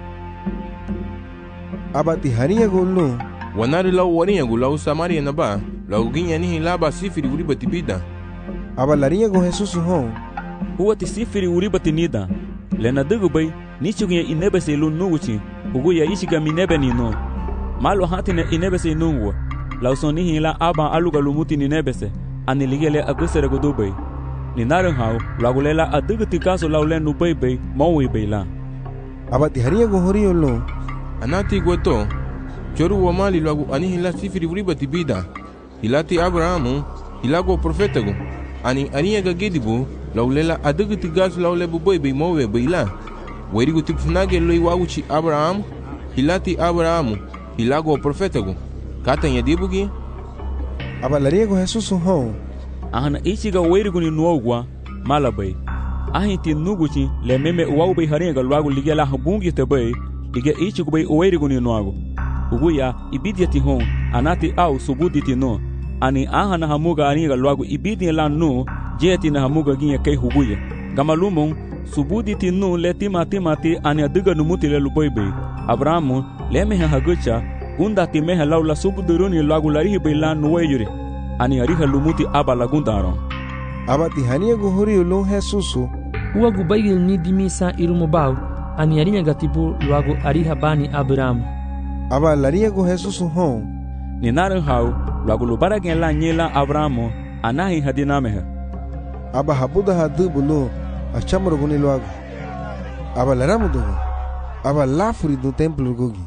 abati harinha gu no wanari lau warinha gu lau Samaria na ba lau ginha ni laba sifiri uriba tibida aba larinha gu Jesus hon huwa ti sifiri uriba tinida lena digu bei nichuginha inebe se lu nuguchi huguya ishiga minebe ni no malo hatine inebe se nungwa lau sonihi la aba aluga lumuti ninebe se ani ligele agusere gu dubai ni narin hau lagulela adigu tikaso lau le nubai bei maui bei la abati harinha gu horio lo anati gweto choru wa mali lagu ani hila sifiri uriba tibida hilati Abrahamu hilago profetagu ani aniya ga gedibu laulela adigu tigasu laule bubai bei maui bei la werigu tipfunage loi wauchi Abrahamu hilati Abrahamu hilago profetagu kata nyadibugi aba larinha gu Jesus hon ahana ichiga werigu ni nuogwa malabai ahinti nuguchi le meme uwau harinha ga lagu ligela habungi tebei liga ichigu bei werigu ni nuago uguya ibidiati hon anati au subuditi no ani ahana hamuga arinha lagu ibidi la no jeti na hamuga ginha kai huguya gamalumon subuditi no le timati ani adiga numuti le luboibe Abrahamu le meha hagucha gunda ti meha laula subuduruni lagu larihi be la nuweyure ani ariha lumuti aba lagundaro abati harinha gu horio lo Jesus uwa gu baigil ni dimisa irumubau ani arinya gatipu lagu ariha bani Abrahamu aba larinha gu Jesus hon ni narin hau lagu lubara gen la nyela Abrahamu anahi hadinameha aba habuda hadubu lo achamro guni lagu aba laramu do aba lafuri do templo gogi.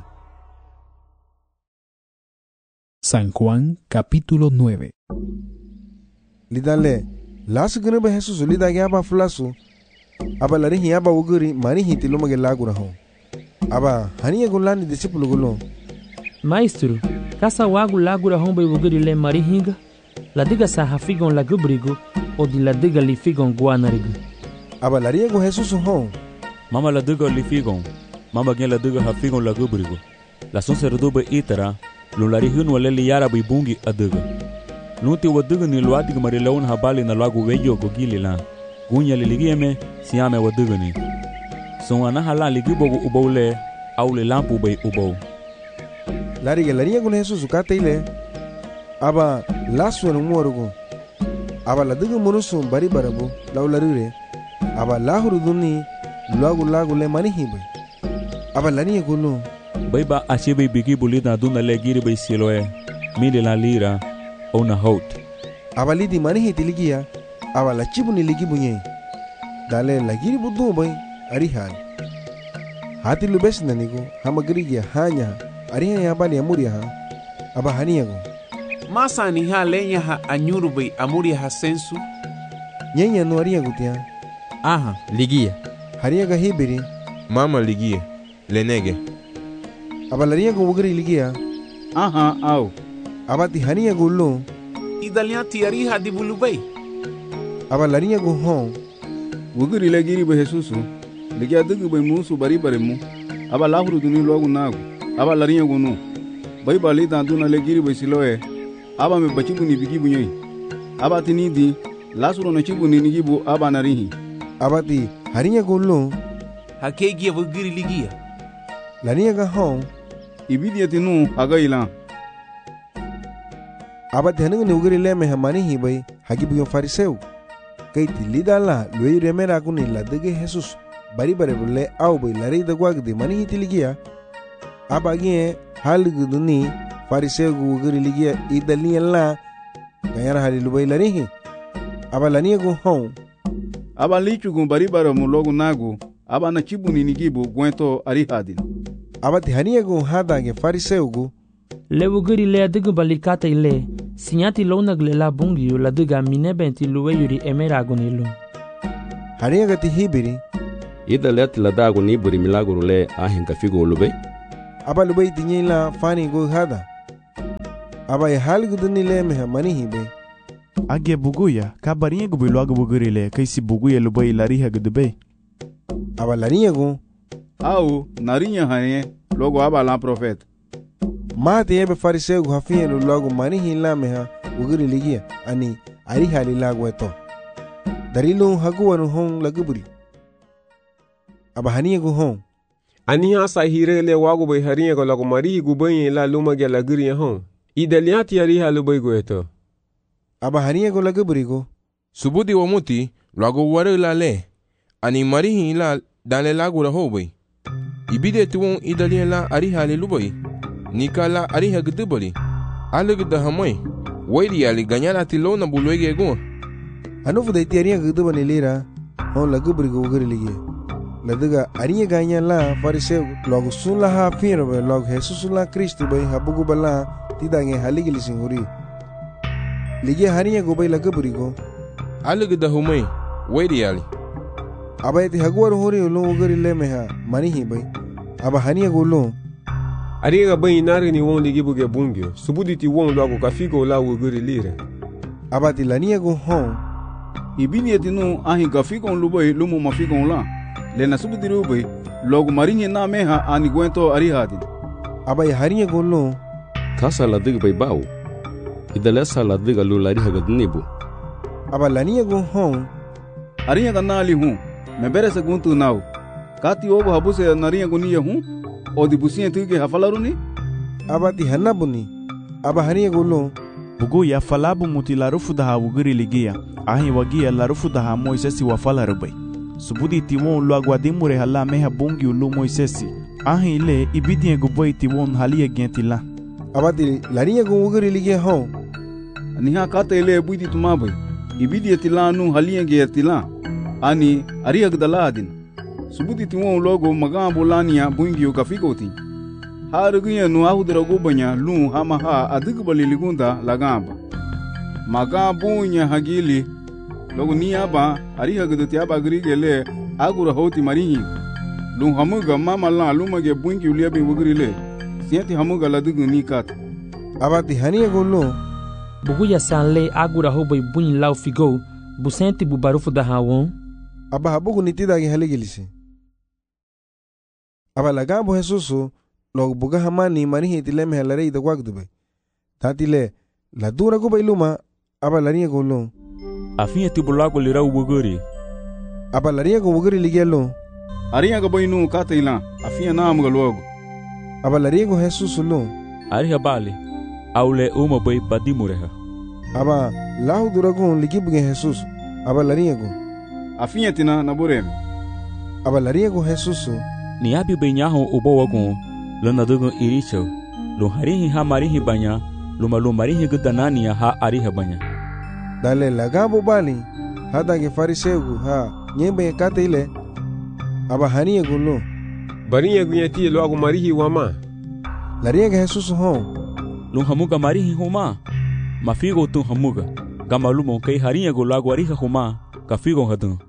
San Juan capítulo 9. Lidale lasu gene be Jesus lidage aba fulasu aba larihi aba uguri marihi tilumage lagura hon aba haniya gulani discípulo gulo Maestro kasa wagu lagura hon be uguri le marihinga ladiga sa hafigon lagubrigo o di ladiga li figon guanarigo aba lariya go Jesus hon mama ladiga li figon mama gen ladiga hafigon lagubrigo la son serdobe itara lo larihun wale li yara be bungi adiga nuti wadiga ni luadiga marilaun habali na lagu weyo gogili la gunya liligieme siame wadiga ni son anahala ligibogu ubole au le lampu be ubo lariga lariya go Jesus kataile aba lasu no morugo aba ladiga munusu bari barabu laularire aba lahuru duni lagu le manihibe aba lariya go no baiba achebe bigi bulida duna le giri be siloe mili la lira ona hot aba lidi manihi tiligia aba la chibuni ligi bunye dale la giri budu bay arihan hati lubes nanigo hamagrigia hanya arihan ya bali amuria ha aba haniago masa ni ha lenya ha anyuru bay amuria ha sensu nyenya no aria gutia aha ligia hariaga hibiri mama ligia lenege aba laria go ugri ligia aha au abati hania go lo idalian tiari ha di bulubay aba laria go hon ugri le giri be Jesus ligia dugu be musu bari bare mu aba lahuru duni logu nagu aba laria go no bai bali dan duna le giri be siloe aba me bachibu ni bigi bunyi aba tinidi lasuro no chibu ni nigibu aba narihi abati haria go lo hakegi ugri ligia laria ga hon ibidiati nu agaila abati haninga ni ugri le me hamani hi bai hagibu yo fariseu kaiti lidala luei remera kuni la dege Jesus bari bare bulle au bai lari da gwagdi mani hi tiligia abagi halgu duni fariseu ugri ligia idaliya la gayara hali lubai lari hi abalania go hon abalichu gun bari bare mu logu nagu aba na chibuni nigibu gwento arihadin abati hania go hada ge fariseu go lewuguri le adigu balikata ile sinyati lona glela bungi la diga minebenti luweyuri emerago nilu haria gati hibiri ida let la dago ni buri milagro le ahin ka figo lube aba lube tinye la fani go hada aba ya hal gudni le me mani hibe age buguya ka barinha go bilogo bugurile kaisi buguya lube lariha gudbe aba lariha go au narinya hane logo aba la profeta mate ebe fariseu go hafia logo mani hila me uguriligia ani ari hali lago eto darilu haguwanu hon laguburi aba haniya go hon ani asa hirele wago bai hariya go lago mari go bai la luma ge laguri hon idaliati ari halu bai go eto aba haniya go laguburi go subudi wa muti lago ware la le ani mari hila dale lago la hobai ibide tuwon idaliela ari hali lubai nikala ari hagdubali alugda hamai waidi ali ganyala tilona buloige go anufu da tiaria gudubani lira hon laguburi go uguriligia ladaga ariya ganya la fariseu logo sun la ha firbe logo Jesus la Cristo bai habugu bala tidange haligili singuri lige hariya go bai lagaburi go alugda humai waidi ali abaiti hagwar hori lo ugari le meha mani hi bai aba haniya go lo ariya bai nari ni won ligi buge bungyo subudi ti won logo ka figo la ugari lire abati laniya go hon ibini etinu ahi ka figo lubai lumu mafigo la lena subudiru bai logo marinye na meha ani gwento ari hadin aba ya hariya go lo kasa la dig bai bawo idale sala dig alu lari hagadnibu aba laniya go hon ariya kana ali hu me bere se guntu nau kati ogo habuse nariya guniya hu odi busiye tuge hafalaruni abati hanabuni aba hariya go lo bugu ya falabu mutilarufu da uguri ligia ahi wagia larufu da Moisesi wa falarubai subudi tiwon lo aguadimure hala meha bungi ulu Moisesi ahi ile ibidie guboi tiwon halia gentila abati lariya go uguri ligia ho niha kata ile buidi tumabai ibidie tilanu halia gentila ani ariya gdaladin subudi tiwon logo magambo lania bungi yo kafikoti harugiya nu ahudra gobanya lu hama ha adigbali ligunda lagamba magabunya hagili logo niaba ariha gdoti aba grigele agura hoti marihi lu hamuga mama la lumage bungi uliabe wugrile sienti hamuga ladugu nikat abati haniya golo buguya sanle agura hobai bunyi lau figo busenti bubarufu da hawon aba habugu nitida ge haligilisi aba lagambo Jesusu logo buga hamani marihi tileme halare ida gwagdube tatile la dura go bailuma aba lariya golo afinya tibulago lira ubuguri aba lariya go ubuguri ligelo ariya go bainu kataila afinya na amga logo aba lariya go Jesus lo ariha bali aule uma bai badimureha aba lahu dura go ligibuge Jesus aba lariya go afinya tina na burem aba lariya go Jesus ni abi benyaho ubowago lana dugo iricho lo harihi ha marihi banya lo malu marihi gudanania ha ariha banya dale lagabo bali hada ge fariseu ha nyembe kate ile aba haniya gulo bariya gunyati lo agu marihi wama lariya ge Jesus ho lo hamuga marihi homa mafigo tu hamuga gamalumo kai hariya gulo agu ariha homa kafigo hadu.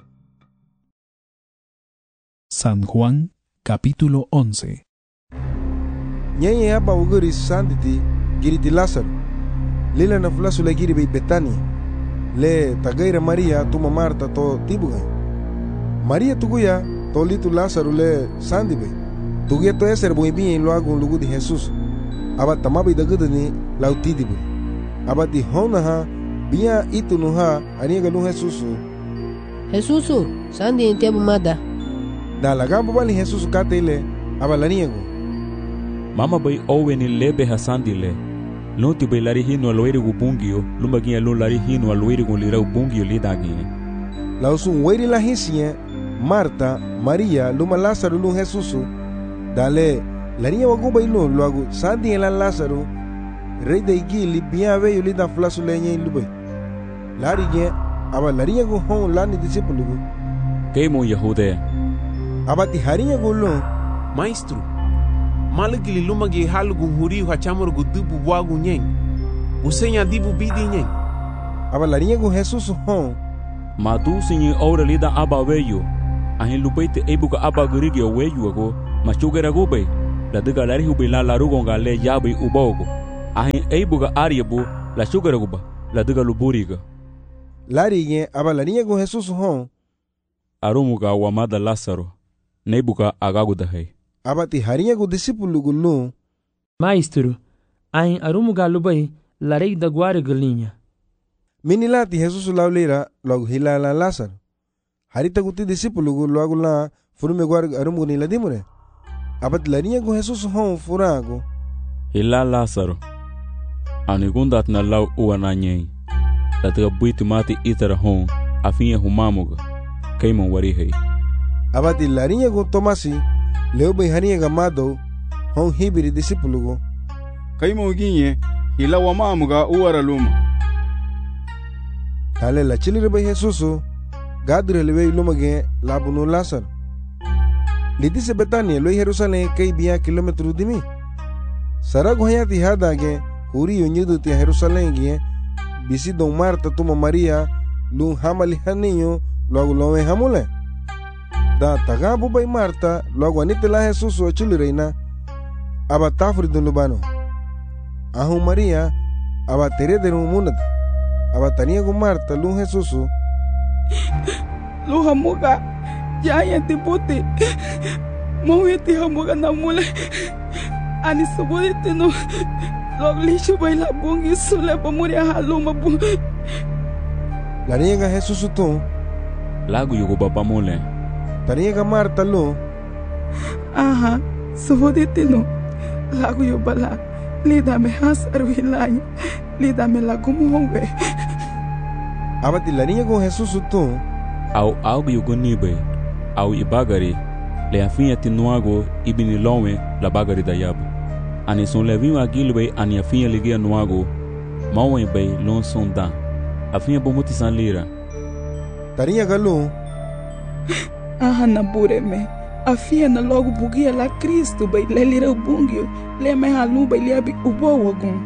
San Juan capítulo 11. Nyenye haba uguri sanditi giriti Lázaro lila na fulasu le giri bei Betania le tagaira Maria tuma Marta to tibuga Maria tuguya to litu Lázaro le sandibe tuguya to eser boi bien lo agun lugu di Jesus aba tamabi dagudani lautidibu aba di hona ha bia itu no ha aniga lu Jesus sandi intebu mada da lagambo bali Jesus katele aba laniego mama bai oweni lebe hasandile lonti bai lari hino aloiri gubungio lumagia lo lari hino aloiri gulira ubungio lidagi lausun weri la hisia Marta Maria luma Lázaro lu Jesus dale lania wagumba ilo luagu sandi ela Lázaro rei de igili bia ve yulida flasu lenye lubai lari ge aba laria go hon lani discípulo keimo yahude abati haria go lo maestro malagili lumagi halugu huri hachamur gudubu wagu nyeng usenya dibu bidi nyeng aba laria go Jesus hon Matu sinye ora lida aba weyo. Ahin lupaite ebuka aba gerigi weyo ago. Machugera gube. La diga lari hube la larugonga le yabe ubogo. Ahin ebuka ariebu la chugera guba. La diga luburiga. Lari gen aba la niña con Jesús hon. Arumuga wamada Lázaro. Nebuka agagudahay. Aba ti harinha con discípulo gulu. Maestro, ahin arumuga lubai la rei da guare galinha. Minilati Jesús laulera logo hilala Lázaro. Harita guti discípulo gulu logo la furume guare arumu ni la dimure. Aba ti la niña con Jesús hon furago. Hila Lázaro. Anigundat na lau uananyei. La tiga buiti mati itara hon afinha humamuga. Kaimon warihei. Abati la niña con Tomasi leo be harinha gamado hon hibiri discípulo go. Kaimon ginye hila wamamuga uara luma. Tale la chilire be Jesusu gadre lebe luma ge labuno Lázaro. Li dice Betania lo Jerusalén kay biya kilometro dimi. Sarago hayati hada ge huri yonyudu ti Jerusalén ge bisi don Marta tuma Maria lun hamali haninho logo lo hamule. Da tagabu bay Marta logo anite la Jesus o chulirena aba tafri dun lubano. Ahu Maria aba tere de munat. Aba tania go Marta lun Jesus. Lu hamuga ya yanti puti. Mo yeti hamuga namule. Ani subudite no logo lisho bay la bungi sule pomuri haluma bu. La niña Jesus tu lagu yugo baba mole. Taniga Marta lo. Aha, subudite no lagu yo bala. Lida me hasaru hilanya. Lida me lagu muwe. Abati la niña con Jesús tu. Au algo yugo nibe. Au ibagari. Le afinha tinuago ibini lonwe la bagari da yabu. Ani son levinho agilbe ani afinha ligia nuago. Mawen bay lon sonda. Afinha bomuti san lira. Tarinha galo. Aha na bureme. Afinha na logo bugia la Cristo bay le lira bungio. Le me halu bay liabi ubo wagun.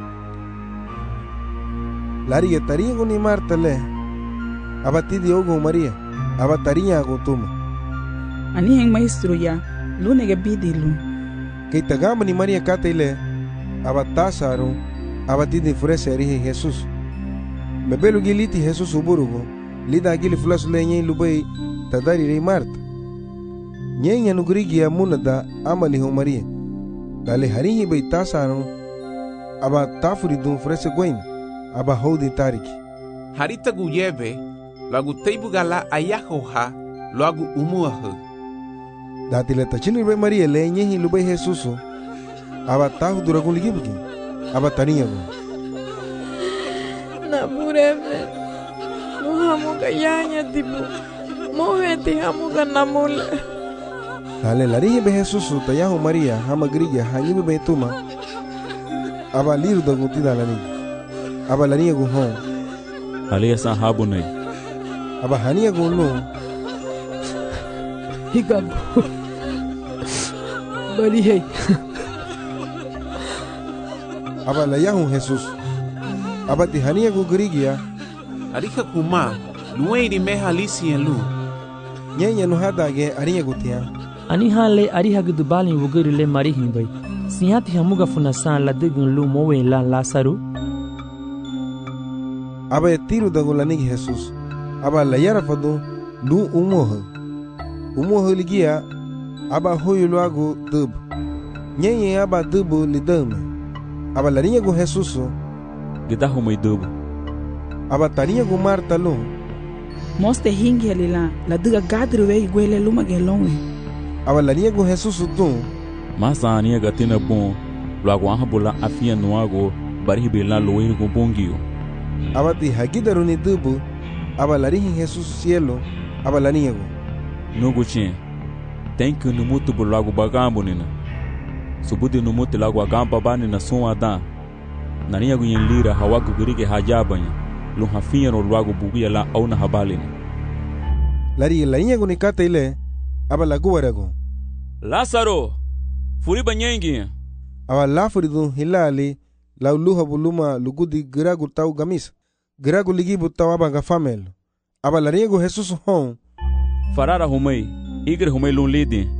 Laria tarinha go ni Marta le. Abati di ogo Maria. Abatarinha go tuma. Ani heng maestro ya. Lu nega bidilu. Kay tagama ni Maria katele. Abatasaro. Abati di frese arihe Jesus. Mebelu giliti Jesus uburugo. Lida gili flas lenye lubay tadari rei Marta. Nyenya nugrigi ya munada amali ho Maria. Dale harihi bay tasano. Aba tafuri dun frese gwen. Aba hodi tariki. Harita guyebe. Lagu teibu gala ayaho ha. Lagu umuaho. Dati le tachili bay Maria lenye hi lubay Jesus. Aba tahu duragun ligibuki. Aba taniya go. Na bureme. Hamuga yanya tibu. Moheti hamuga namule. Dale larihi be Jesus tayahu Maria hama grilla hanyibe be tuma. Aba liru da guti dalani. Aba laniya go hon. Alia san habunay. Aba haniya go no. Higabu. Bari hey. Aba layahu Jesus. Aba ti haniya go grilla. Arika kuma, lueiri me halisi en lu. Nyenya no hadage arinya gutia. Ani hale ari hagudu bali wuguri le mari himbai. Sihati hamuga funasan la digun lu mowe la Lázaro. Aba tiro da golanig Jesus. Aba la yara fadu lu umoho. Umoho ligia aba hoyo luago dub. Nyenya aba dubu lidame. Aba la rinya go Jesus. Gidahu mai dubu. Aba tarinha go Marta lo. Moste hingi alila la diga gadri we gwele luma gelonwe. Aba la niego Jesus tu. Masa ania gatina bon. Logo ahabula afia nuago bari bela loir go bongio. Aba ti hagidaro ni dubu. Aba la rihi Jesus cielo. Aba la niego. Nogo chen. Tem que no mutu bulago bagambo nina. Subudi no mutu lago agamba bani na som adan. Na niego yin lira hawago gurige hajabanya. Lo hafinha no lago bugia la au na habalina. Lari la niego ni kata ile. Aba la guarago. Lázaro. Furi banyengi. Aba la furidu hilali. La uluha buluma lugudi giragu tau gamis. Giragu ligibu tau aba gafamelo. aba lariego Jesus hon farara humei igre humei lun lidi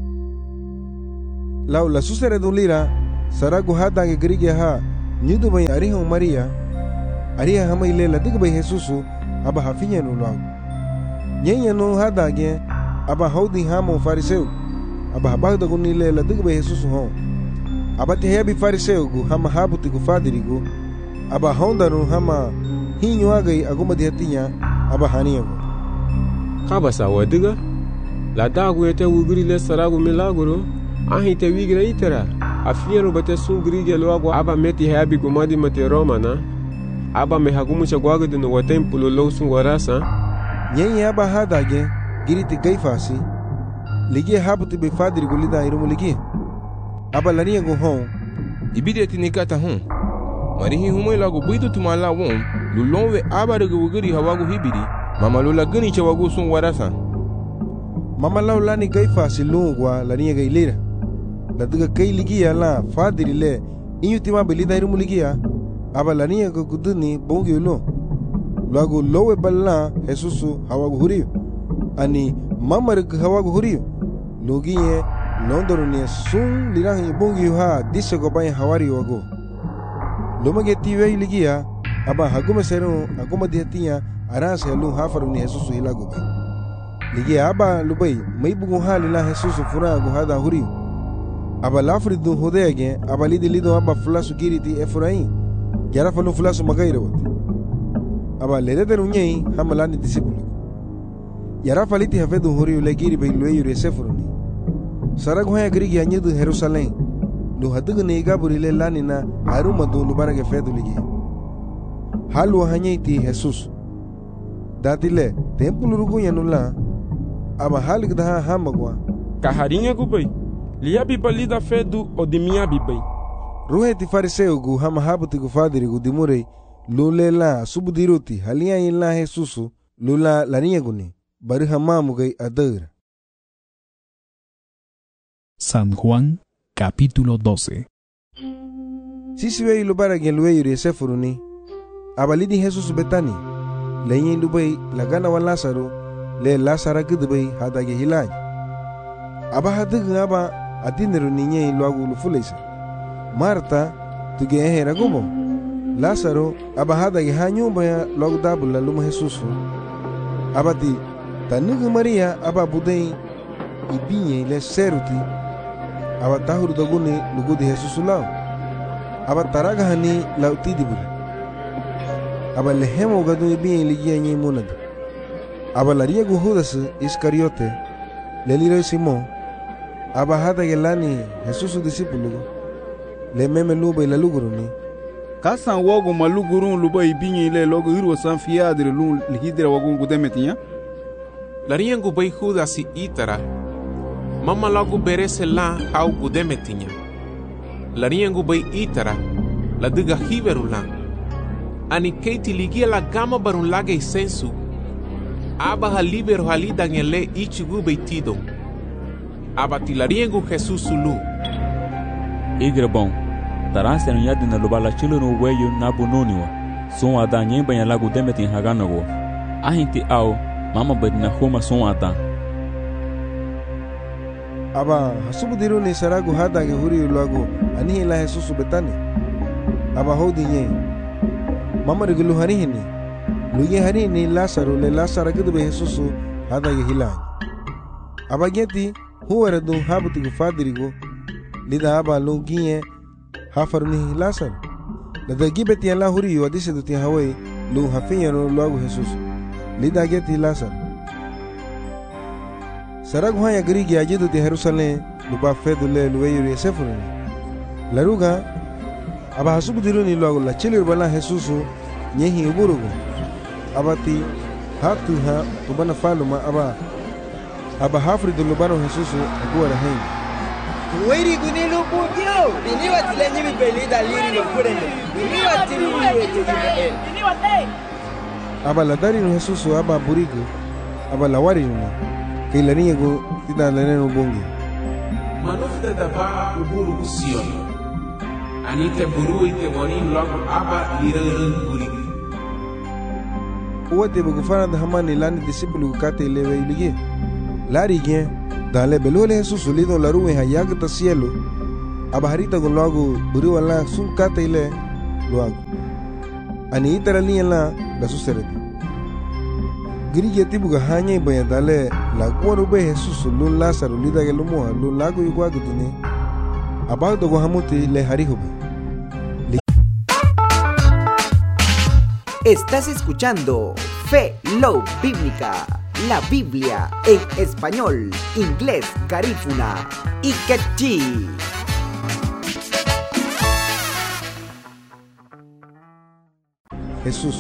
lau la susere dun lira saragu hadange grige ha nyudu bai arihon Maria ariha hamai le la digbai Jesus aba hafinya no lagu nyenya no hadange aba hodi hamo fariseu aba habagda guni le la digbai Jesus hon aba te hebi fariseu gu hama habuti gu fadirigu aba hondaru hama hinyo agai aguma diatinya aba haniyago kaba sa wadiga la dagu ete wugri le saragu milagro ahi te wigra itera afiero bate sungri ge logo aba meti hebi gumadi mate romana aba me hagumu chagwaga de no templo lo sungwarasa nyenye aba hadage giriti gaifasi ligi habuti be fadirigu lida irumu ligi aba laniyago hon ibide tinikata hon marihi humoi lagu bitu tumala won lulonwe abarege wugiri hawagu hibiri mama lula gani chawagu sun warasa mama laula ni gaifa silungwa la niya gailira la duga kai ligia la fadiri le inyutima belida irumu ligia aba la niya guduni bongi ulo lagu lowe balla Jesusu hawagu huriyo ani mama reg hawagu huriyo logiye londoro ni sun lirahi bongi ha disse go bay hawari wago lomage tiwe ligia aba haguma sero aguma diatinya arasa lu hafaru ni Jesus hilago bay ligia aba lubai mai bugu halila Jesus fura go hada huri aba lafridu hodege aba lido aba flasu giriti efrain yara fanu flasu magairo aba ledede runyei hamalani disipulu yara faliti hafedu huri legiri bay lueyu sefroni saragu haya grigi anyedu Jerusalem lu hadugu ne gaburile lanina haruma do lubarage fedu ligi halu hanyeiti Jesus datile tempulu rugu yanula aba halik daha hamagwa kaharinha gubai liya bibali da fedu odimia bibai ruheti fariseu gu hama habuti gu fadiri gu dimurei lulela subudiruti halia illa Jesus lula lania guni bari hamamu gai adara. San Juan capítulo 12. Sisi wei lubara gen luei resefuruni abalidi Jesus betani lenye lubai lagana wa Lazaro le Lazara gudbai hadage hilaj aba hadig aba adiniru ninye luagu lufulesa Marta tuge ehera gubo Lazaro aba hadage hanyumba ya luagu dabula luma Jesus abati tanugu Maria aba budei ibinye le seruti aba tahuru daguni lugudi Jesus lao aba taraga hani lauti dibul aba lehemo gadu ibinye ligia nye munad aba laria gu Judas Iscariote leliro Simon aba hada gelani Jesus discípulo le meme luba ila luguruni kasan wogo malugurun luba ibinye le logo hiro san fiadre lun lihidra wogo gudemetinya laria gu bay Judas itara mama logo berese la au gudemetinya laria gu bay itara la diga hiberula ani keiti ligia la gama barun lage sensu aba ha libero halida ngele ichigu beitido aba tilariengu Jesus sulu igre bom taranse no yadina lubala chilo no weyo na bononiwa son ada nyemba ya lagu demeti haganago ahinti au mama bedna homa son ada aba hasubudiru ni saragu hada ge huri lagu ani la Jesus betani aba hodi nye mama regulu hani hini luye hari ni Lazaro le Lazaro gdu be Jesus hada ge hilaj aba geti huwa du habuti gu fadirigo lida aba lugie hafarni Lazaro la de gibeti la huri yo dise du ti hawai lu hafinya no lagu Jesus lida geti Lazaro saragu haya grigi ajidu ti Jerusalem luba fedu le lueyu sefurni laruga aba hasubudiru ni lagu la chilir bala Jesus nyehi uburugo abati hatu ha tubana faluma aba hafri do lubano Jesus agora hen weri gunilu bugyo bini watilenyi bibelida liri no kurende bini watiri bini wate aba la dari no Jesus aba burigo aba la wari no kilani go tida la no bongi manufta da ba uburu kusio anite buru ite woni log aba lira burigo uwate bugu faranda hamani lani discípulo kate lewe ilige. Lari gen, dale belole Jesús solido la ruwe hayagata cielo. Abaharita con logo buriwa la sun kate ile logo. Ani itara liyan la suserete. Grige tibuga hanya baya dale la kuano be Jesús lun Lázaro lida ke lumoa lun lago yugwa gutune. Abag dogo hamuti le harihobe. Estás escuchando Fe Low Bíblica, la Biblia en español, inglés, garífuna y quechí. Jesús